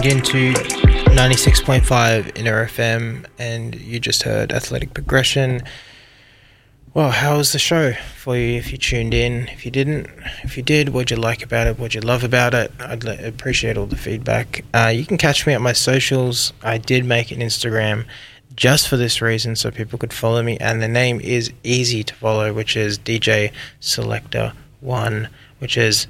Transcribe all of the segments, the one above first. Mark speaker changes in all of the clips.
Speaker 1: Into 96.5 Inner FM, and you just heard Athletic Progression. Well, how was the show for you if you tuned in? If you didn't, if you did, what'd you like about it? What'd you love about it? I'd appreciate all the feedback. You can catch me at my socials. I did make an Instagram just for this reason, so people could follow me, and the name is easy to follow, which is DJ Selector 1, which is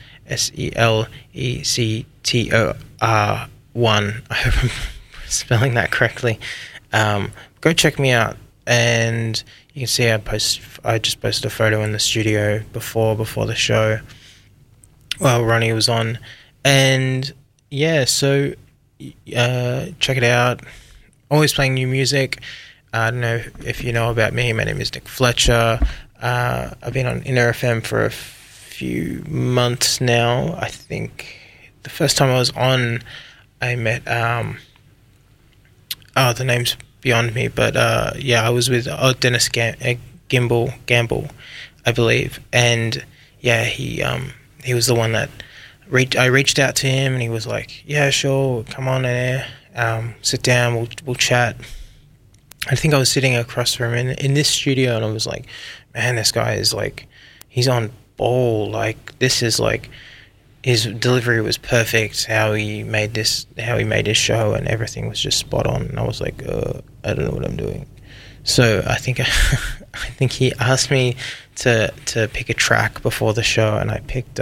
Speaker 1: SELECTOR 1. I hope I'm spelling that correctly. Go check me out, and you can see I just posted a photo in the studio before the show while Ronnie was on, and yeah, so check it out. Always playing new music. I don't know if you know about me. My name is Nick Fletcher. I've been on Inner FM for a few months now. I think the first time I was on, I met the name's beyond me, but I was with Dennis Gamble, I believe, and yeah, he was the one that I reached out to him, and he was like, yeah, sure, come on in there, sit down, we'll chat. I think I was sitting across from him in this studio, and I was like, man, this guy is like, he's on ball, like, this is like, his delivery was perfect, how he made his show, and everything was just spot on. And I was like, I don't know what I'm doing. So I think he asked me to pick a track before the show, and I picked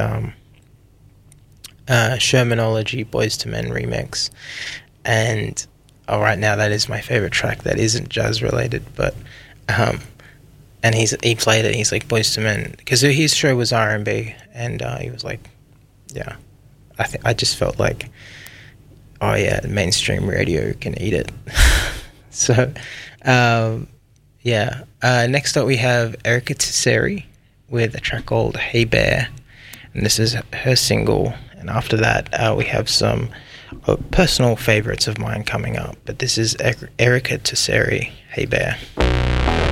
Speaker 1: Shermanology Boyz II Men remix. And right now that is my favorite track that isn't jazz related, but and he played it. He's like, Boyz II Men, because his show was R&B, and he was like, yeah, I just felt like, oh yeah, mainstream radio can eat it. So, next up we have Erykah Tessari with a track called Hey Bear, and this is her single. And after that, we have some personal favorites of mine coming up, but this is Erykah Tessari, Hey Bear.